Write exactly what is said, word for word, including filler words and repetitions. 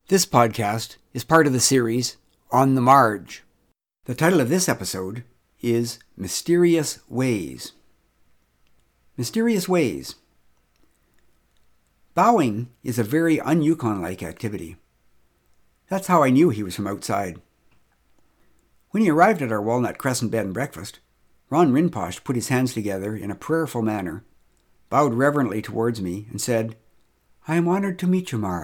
This podcast is part of the series On the Marge. The title of this episode is Mysterious Ways. Mysterious Ways. Bowing is a very un-Yukon-like activity. That's how I knew he was from outside. When he arrived at our Walnut Crescent bed and breakfast, Ron Rinpoche put his hands together in a prayerful manner, bowed reverently towards me, and said, "I am honored to meet you, Mara.